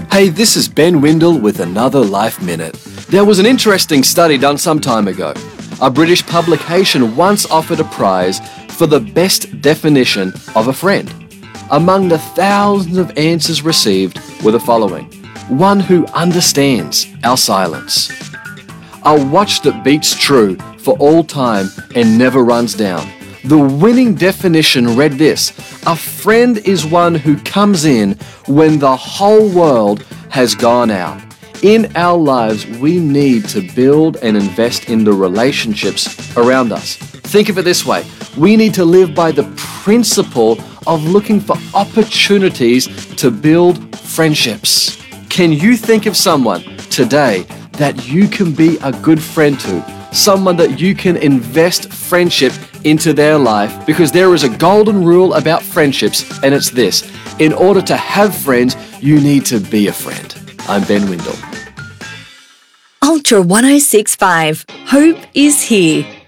Hey, this is Ben Windle with another Life Minute. There was an interesting study done some time ago. A British publication once offered a prize for the best definition of a friend. Among the thousands of answers received were the following. One who understands our silence. A watch that beats true for all time and never runs down. The winning definition read this: a friend is one who comes in when the whole world has gone out. In our lives, we need to build and invest in the relationships around us. Think of it this way. We need to live by the principle of looking for opportunities to build friendships. Can you think of someone today that you can be a good friend to? Someone that you can invest friendship into their life, because there is a golden rule about friendships, and it's this: in order to have friends, you need to be a friend. I'm Ben Windle. Ultra 1065. Hope is here.